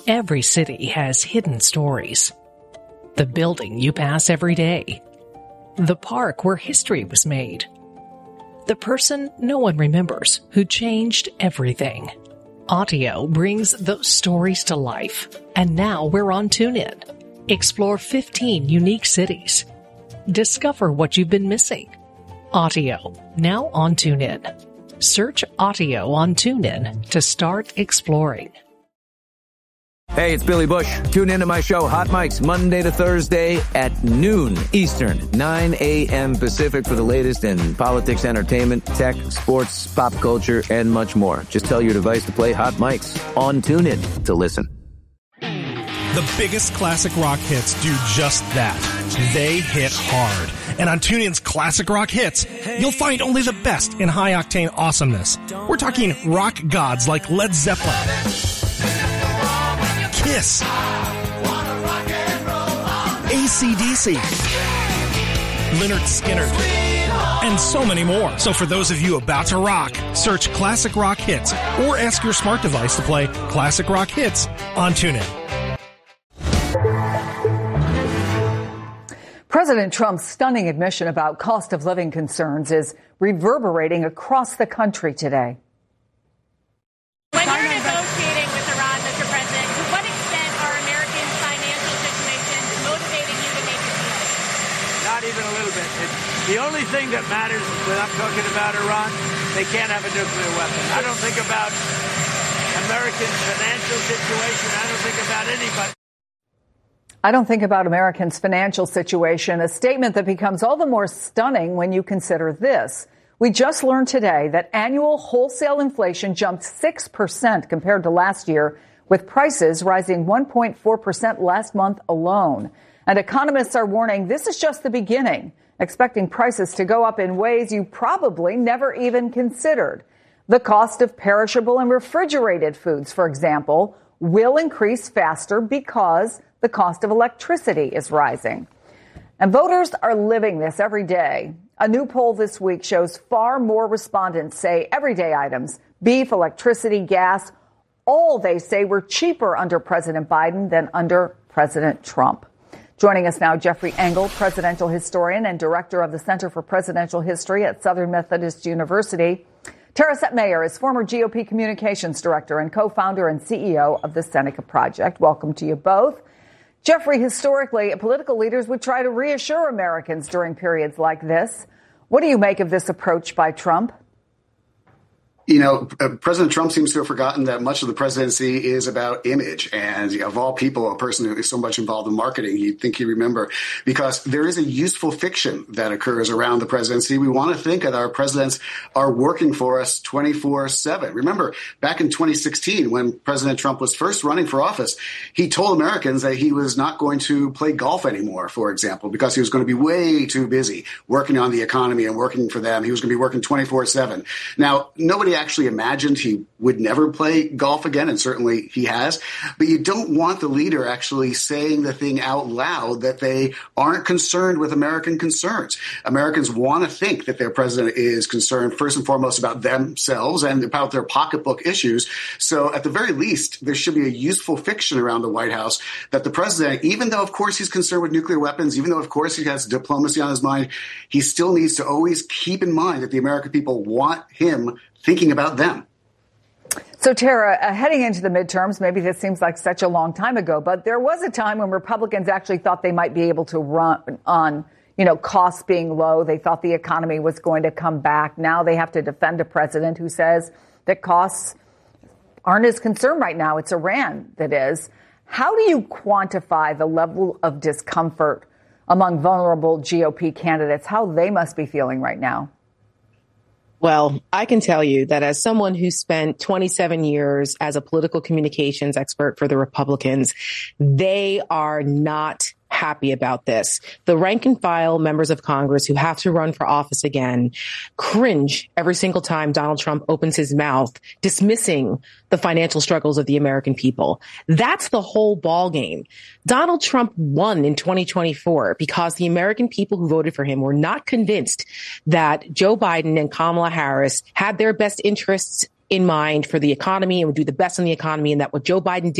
Every city has hidden stories. The building you pass every day. The park where history was made. The person no one remembers who changed everything. Audio brings those stories to life. And now we're on TuneIn. Explore 15 unique cities. Discover what you've been missing. Audio, now on TuneIn. Search Audio on TuneIn to start exploring. Hey, it's Billy Bush. Tune into my show, Hot Mics, Monday to Thursday at noon Eastern, 9 a.m. Pacific for the latest in politics, entertainment, tech, sports, pop culture, and much more. Just tell your device to play Hot Mics on TuneIn to listen. The biggest classic rock hits do just that. They hit hard. And on TuneIn's Classic Rock Hits, you'll find only the best in high-octane awesomeness. We're talking rock gods like Led Zeppelin, Kiss, AC/DC, Lynyrd Skynyrd, and so many more. So for those of you about to rock, search Classic Rock Hits or ask your smart device to play Classic Rock Hits on TuneIn. President Trump's stunning admission about cost of living concerns is reverberating across the country today. When you're negotiating with Iran, Mr. President, to what extent are Americans' financial situations motivating you to make a deal? Not even a little bit. The only thing that matters when I'm talking about Iran, they can't have a nuclear weapon. I don't think about Americans' financial situation. I don't think about anybody. I don't think about Americans' financial situation, a statement that becomes all the more stunning when you consider this. We just learned today that annual wholesale inflation jumped 6% compared to last year, with prices rising 1.4% last month alone. And economists are warning this is just the beginning, expecting prices to go up in ways you probably never even considered. The cost of perishable and refrigerated foods, for example, will increase faster because the cost of electricity is rising. And voters are living this every day. A new poll this week shows far more respondents say everyday items, beef, electricity, gas, all they say were cheaper under President Biden than under President Trump. Joining us now, Jeffrey Engel, presidential historian and director of the Center for Presidential History at Southern Methodist University. Tara Setmayer is former GOP communications director and co-founder and CEO of the Seneca Project. Welcome to you both. Jeffrey, historically, political leaders would try to reassure Americans during periods like this. What do you make of this approach by Trump? You know, President Trump seems to have forgotten that much of the presidency is about image. And of all people, a person who is so much involved in marketing, you'd think he'd remember, because there is a useful fiction that occurs around the presidency. We want to think that our presidents are working for us 24/7. Remember, back in 2016, when President Trump was first running for office, he told Americans that he was not going to play golf anymore, for example, because he was going to be way too busy working on the economy and working for them. He was going to be working 24/7. Now, nobody actually imagined he would never play golf again, and certainly he has. But you don't want the leader actually saying the thing out loud that they aren't concerned with American concerns. Americans want to think that their president is concerned first and foremost about themselves and about their pocketbook issues. So at the very least, there should be a useful fiction around the White House that the president, even though, of course, he's concerned with nuclear weapons, even though, of course, he has diplomacy on his mind, he still needs to always keep in mind that the American people want him thinking about them. So, Tara, heading into the midterms, maybe this seems like such a long time ago, but there was a time when Republicans actually thought they might be able to run on, costs being low. They thought the economy was going to come back. Now they have to defend a president who says that costs aren't his concern right now. It's Iran that is. How do you quantify the level of discomfort among vulnerable GOP candidates, how they must be feeling right now? Well, I can tell you that as someone who spent 27 years as a political communications expert for the Republicans, they are not happy about this. The rank and file members of Congress who have to run for office again cringe every single time Donald Trump opens his mouth, dismissing the financial struggles of the American people. That's the whole ballgame. Donald Trump won in 2024 because the American people who voted for him were not convinced that Joe Biden and Kamala Harris had their best interests in mind for the economy and would do the best in the economy, and that what Joe Biden did